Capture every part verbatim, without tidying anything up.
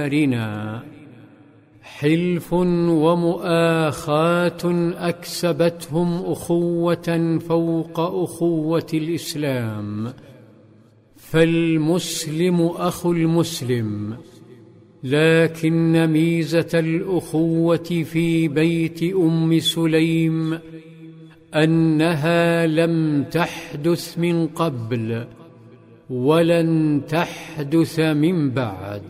رنا حلف ومؤاخاة أكسبتهم أخوة فوق أخوة الإسلام، فالمسلم أخو المسلم، لكن ميزة الأخوة في بيت أم سليم أنها لم تحدث من قبل ولن تحدث من بعد،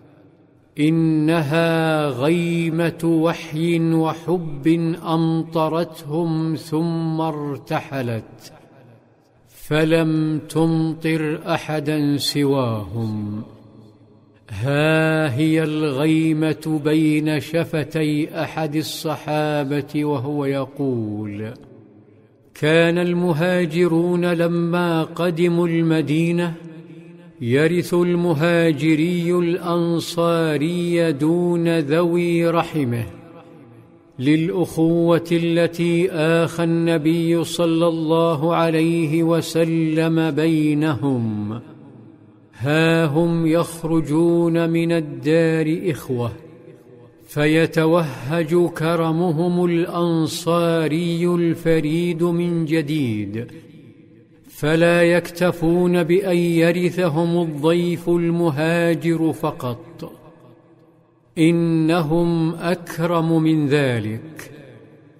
إنها غيمة وحي وحب أمطرتهم ثم ارتحلت، فلم تمطر أحدا سواهم. ها هي الغيمة بين شفتي أحد الصحابة وهو يقول: كان المهاجرون لما قدموا المدينة يرث المهاجري الأنصاري دون ذوي رحمه، للأخوة التي آخى النبي صلى الله عليه وسلم بينهم. ها هم يخرجون من الدار إخوة، فيتوهج كرمهم الأنصاري الفريد من جديد، فلا يكتفون بأن يرثهم الضيف المهاجر فقط، إنهم أكرم من ذلك،